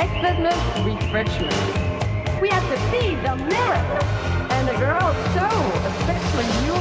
Excitement, refreshment. We have to feed the miracle. And the girls show, especially you